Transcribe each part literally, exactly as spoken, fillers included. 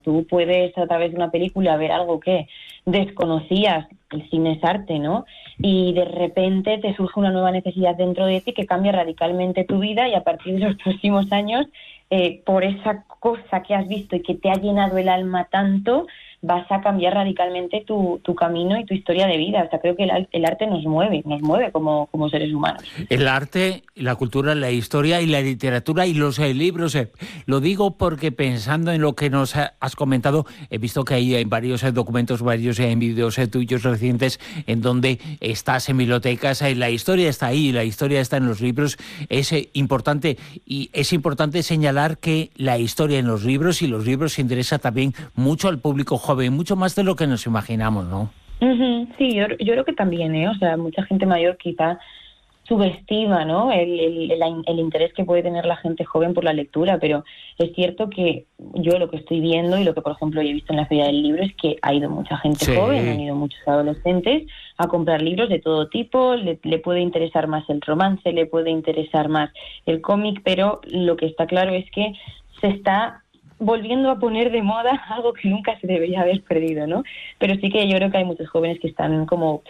Tú puedes a través de una película ver algo que desconocías, el cine es arte, ¿no? Y de repente te surge una nueva necesidad dentro de ti que cambia radicalmente tu vida y a partir de los próximos años, eh, por esa cosa que has visto y que te ha llenado el alma tanto, vas a cambiar radicalmente tu, tu camino y tu historia de vida. O sea, creo que el, el arte nos mueve, nos mueve como, como seres humanos. El arte, la cultura, la historia y la literatura y los eh, libros. Eh. Lo digo porque pensando en lo que nos has comentado, he visto que hay eh, varios eh, documentos, varios eh, vídeos eh, tuyos recientes en donde estás en bibliotecas, eh, la historia está ahí, la historia está en los libros. Es eh, importante y es importante señalar que la historia en los libros y los libros interesa también mucho al público joven, mucho más de lo que nos imaginamos, ¿no? Uh-huh. Sí, yo, yo creo que también, ¿eh? O sea, mucha gente mayor quizá subestima, ¿no? El, el, el, el interés que puede tener la gente joven por la lectura, pero es cierto que yo lo que estoy viendo y lo que, por ejemplo, yo he visto en la Feria del Libro es que ha ido mucha gente sí. joven, han ido muchos adolescentes a comprar libros de todo tipo, le, le puede interesar más el romance, le puede interesar más el cómic, pero lo que está claro es que se está volviendo a poner de moda algo que nunca se debería haber perdido, ¿no? Pero sí que yo creo que hay muchos jóvenes que están como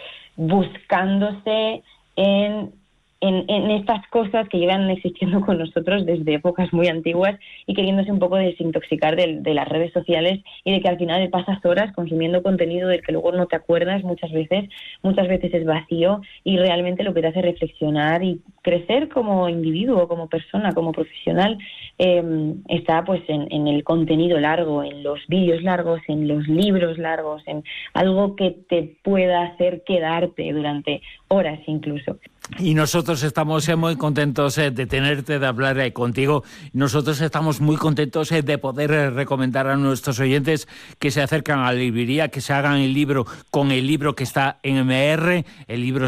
buscándose en, en, en estas cosas que llevan existiendo con nosotros desde épocas muy antiguas y queriéndose un poco desintoxicar de, de las redes sociales y de que al final pasas horas consumiendo contenido del que luego no te acuerdas muchas veces, muchas veces es vacío y realmente lo que te hace reflexionar y crecer como individuo, como persona, como profesional, eh, está pues en, en el contenido largo, en los vídeos largos, en los libros largos, en algo que te pueda hacer quedarte durante horas incluso. Y nosotros estamos eh, muy contentos eh, de tenerte, de hablar eh, contigo. Nosotros estamos muy contentos eh, de poder eh, recomendar a nuestros oyentes que se acercan a la librería, que se hagan el libro con el libro que está en M R. El libro